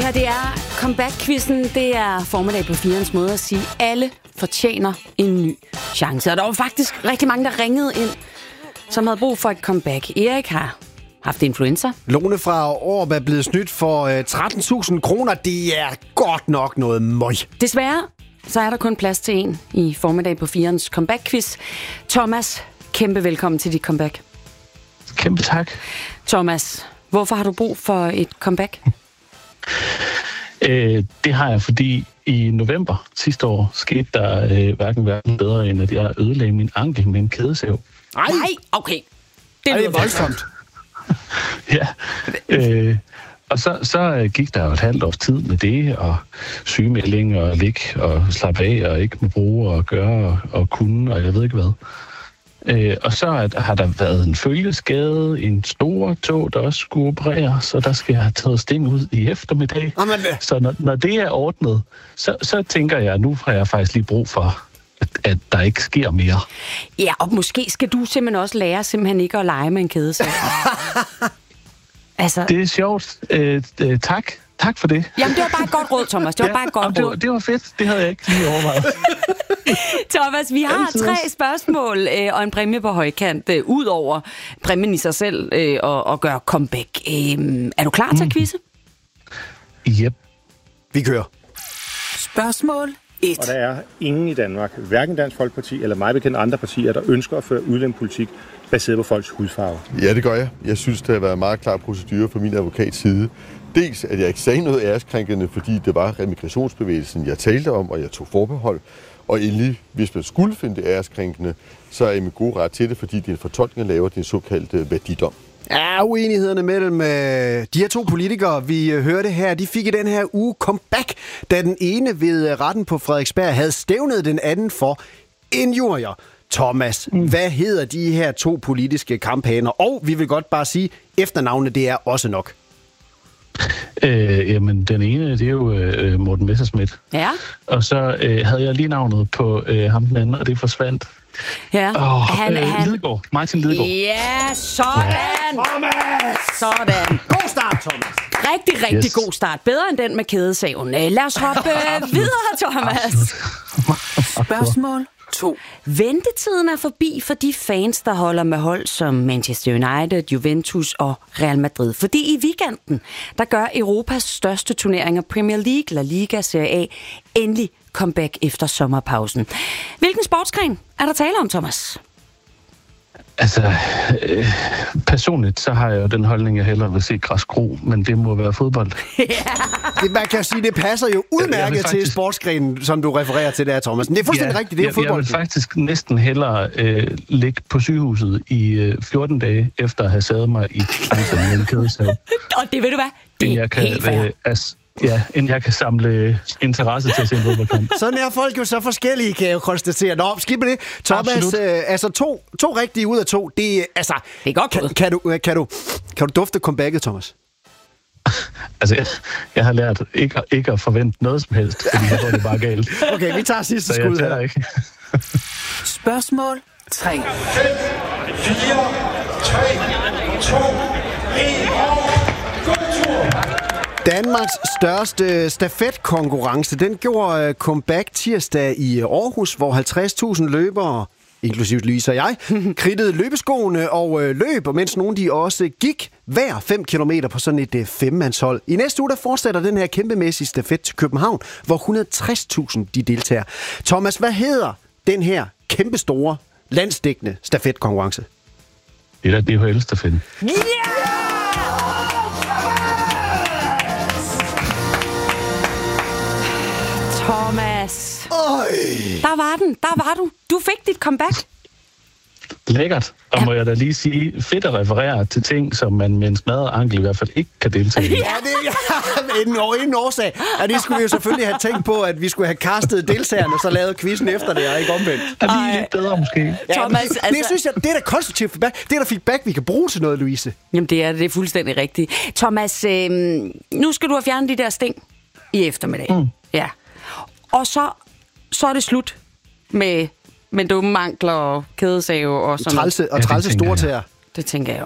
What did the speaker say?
her, det er comeback-quizzen. Det er formiddag på 4'ens måde at sige, at alle fortjener en ny chance. Og der var faktisk rigtig mange, der ringede ind, som havde brug for et comeback. Erik har haft influenza. Lone fra Aarup er blevet snydt for 13.000 kroner. Det er godt nok noget møg. Desværre, så er der kun plads til en i formiddag på 4'ens comeback-quiz. Thomas, kæmpe velkommen til dit comeback. Kæmpe tak. Thomas, hvorfor har du brug for et comeback? Det har jeg, fordi i november sidste år skete der hverken bedre, end at jeg ødelagde min ankel med en kædesav. Nej, okay. Det er voldsomt. Ja. Og så gik der jo et halvt års tid med det, og sygemelding og ligge og slappe af og ikke må bruge og gøre og kunne, og jeg ved ikke hvad. Og så har der været en følgeskade, en stor tog, der også skulle operere, så der skal jeg have taget sting ud i eftermiddag. Så når det er ordnet, så tænker jeg, at nu har jeg faktisk lige brug for, at der ikke sker mere. Ja, og måske skal du simpelthen også lære simpelthen ikke at lege med en kædesav. Altså... Det er sjovt. Tak. Tak for det. Jamen, det var bare et godt råd, Thomas. Det var bare et godt råd. Det var fedt. Det havde jeg ikke lige overvejet. Thomas, vi har 3 spørgsmål og en præmie på højkant, ud over præmien i sig selv og gøre comeback. Er du klar til at quizze? Yep. Vi kører. Spørgsmål 1. Og der er ingen i Danmark, hverken Dansk Folkeparti eller mig bekendt andre partier, der ønsker at føre udlændingepolitik baseret på folks hudfarve. Ja, det gør jeg. Jeg synes, det har været en meget klar procedure fra min advokats side. Dels, at jeg ikke sagde noget æreskrænkende, fordi det var remigrationsbevægelsen, jeg talte om, og jeg tog forbehold. Og endelig, hvis man skulle finde det æreskrænkende, så er jeg med god ret til det, fordi det er en fortolkning, der laver den såkaldte værdidom. Ja, uenighederne mellem de her 2 politikere, vi hørte her, de fik i den her uge comeback, da den ene ved retten på Frederiksberg havde stævnet den anden for injurier. Thomas, hvad hedder de her 2 politiske kamphaner? Og vi vil godt bare sige, efternavnet det er også nok. Jamen, den ene, det er jo Morten Messerschmidt. Ja. Og så havde jeg lige navnet på ham den anden, og det forsvandt. Ja. Lidegaard. Martin Lidegaard. Ja, sådan. Thomas! Sådan. God start, Thomas. Rigtig god start. Bedre end den med kædesaven. Lad os hoppe videre, Thomas. Spørgsmål 2. Ventetiden er forbi for de fans, der holder med hold som Manchester United, Juventus og Real Madrid. Fordi i weekenden, der gør Europas største turneringer, Premier League, La Liga, Serie A, endelig comeback efter sommerpausen. Hvilken sportsgren er der tale om, Thomas? Altså, personligt så har jeg jo den holdning, jeg hellere vil se græskro, men det må være fodbold. Det, man kan sige, det passer jo udmærket til sportsgrenen, som du refererer til der, Thomas. Det er fuldstændig rigtigt, det er fodbold. Jeg vil faktisk næsten hellere ligge på sygehuset i 14 dage, efter at have sadet mig i en kædesav. Og det ved du hvad? Det er helt fair. End jeg kan samle interesse til at se en fodboldkamp. Sådan er folk jo så forskellige, kan jeg jo konstatere. Nå, skib med det. Thomas, altså to rigtige ud af 2, det er altså... Det er godt. Kan du dufte comebacket, Thomas? Altså, jeg har lært ikke at forvente noget som helst, fordi jeg tror, det er bare galt. Okay, vi tager sidste skud her. Ikke. Spørgsmål 3. 5, 4, 3, 2, 1 og god tur! Danmarks største stafetkonkurrence, den gjorde comeback tirsdag i Aarhus, hvor 50.000 løbere, inklusive Louise og jeg, kridtede løbeskoene og løb, mens nogle de også gik hver 5 kilometer på sådan et 5-mandshold. I næste uge der fortsætter den her kæmpemæssige stafet til København, hvor 160.000 de deltager. Thomas, hvad hedder den her kæmpestore, landsdækkende stafetkonkurrence? Det er DHL-stafetten. Yeah! Thomas. Der var du. Du fik dit comeback. Lækkert. Og må jeg da lige sige, fedt at referere til ting, som man med en smadret ankel i hvert fald ikke kan deltage i. Ja, det er en årsag. Og det skulle vi jo selvfølgelig have tænkt på, at vi skulle have castet deltagerne, og så lavet quizzen efter det, og ikke omvendt. Det er lidt bedre måske. Ja, Thomas, altså... Det synes jeg, det er da konstruktivt feedback. Det er da feedback, vi kan bruge til noget, Louise. Jamen, det er fuldstændig rigtigt. Thomas, nu skal du have fjernet de der sting i eftermiddag. Ja. Og så er det slut med dumme ankler og kædesave og sådan noget. Og trælse store tæer. Det tænker jeg